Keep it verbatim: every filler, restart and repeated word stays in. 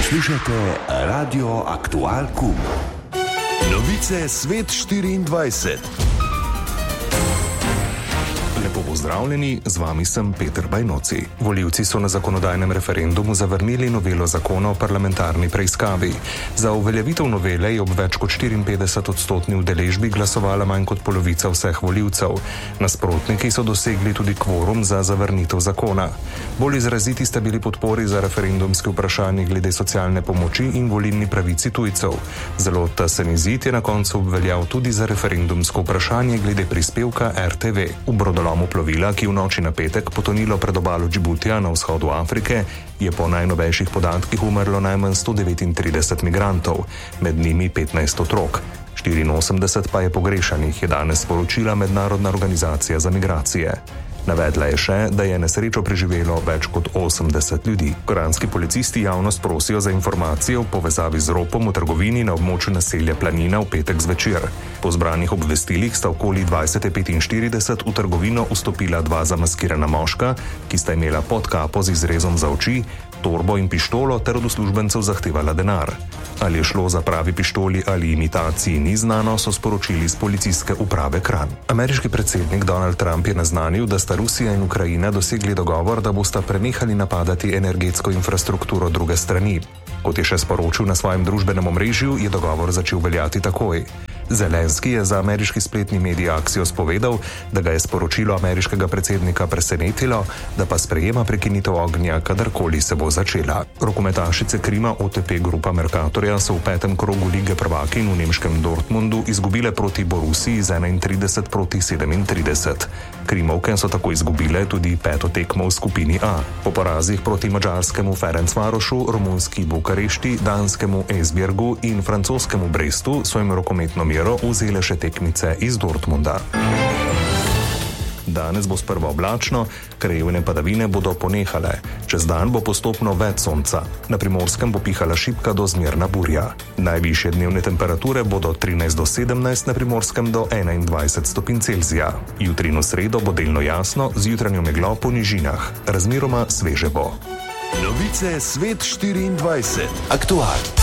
Poslušajte Radio Aktual Kum. Novice Svet štiriindvajset. Lepo pozdravljeni, z vami sem Peter Bajnoci. Volivci so na zakonodajnem referendumu zavrnili novelo zakona o parlamentarni preiskavi. Za uveljavitev novele je ob več kot štiriinpetdeset odstotni udeležbi glasovala manj kot polovica vseh volivcev. Nasprotniki so dosegli tudi kvorum za zavrnitev zakona. Bolj izraziti sta bili podpori za referendumske vprašanje glede socialne pomoči in volilni pravici tujcev. Zelo tesen izid je na koncu obveljal tudi za referendumsko vprašanje glede prispevka R T V. V brodolomu plovila, ki v noči na petek potonilo pred obalo Džibutija na vzhodu Afrike, je po najnovejših podatkih umrlo najmanj sto devetintrideset migrantov, med njimi petnajst otrok. štiriinosemdeset pa je pogrešanih, je danes sporočila Mednarodna organizacija za migracije. Navedla je še, da je nesrečo preživelo več kot osemdeset ljudi. Koranski policisti javnost prosijo za informacije v povezavi z ropom v trgovini na območju naselja Planina v petek zvečer. Po zbranih obvestilih sta okoli dvajset petinštirideset v trgovino vstopila dva zamaskirana moška, ki sta imela podkapo z izrezom za oči, torbo in pištolo ter od uslužbencev zahtevala denar. Ali je šlo za pravi pištoli ali imitaciji, ni znano, so sporočili z policijske uprave Kranj. Ameriški predsednik Donald Trump je naznanil, da sta Rusija in Ukrajina dosegli dogovor, da bosta prenehali napadati energetsko infrastrukturo druge strani. Kot je še sporočil na svojem družbenem omrežju, je dogovor začel veljati takoj. Zelenski je za ameriški spletni medij Axios povedal, da ga je sporočilo ameriškega predsednika presenetilo, da pa sprejema prekinitev ognja, kadarkoli se bo začela. Rokometašice Krima O T P Grupa Mercatorja so v petem krogu lige prvakinj v nemškem Dortmundu izgubile proti Borussiji z enaintrideset proti sedemintrideset. Krimovke so tako izgubile tudi peto tekmo v skupini A. Po porazih proti madžarskemu Ferencvarošu, romunski Bukarešti, danskemu Esbjergu in francoskemu Brestu so jim rokometno mero vzele še tekmice iz Dortmunda. Danes bo sprva oblačno, krajevne padavine bodo ponehale. Čez dan bo postopno več sonca. Na Primorskem bo pihala šibka do zmerna burja. Najvišje dnevne temperature bodo trinajst do sedemnajst, na Primorskem do enaindvajset stopinj Celzija. Jutri in v sredo bo delno jasno, z jutranjo meglo po nižinah. Razmeroma sveže bo. Novice Svet štiriindvajset. Aktual.